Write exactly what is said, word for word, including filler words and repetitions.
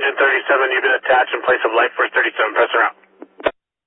engine thirty-seven, you've been attached in place of light force thirty-seven, press around.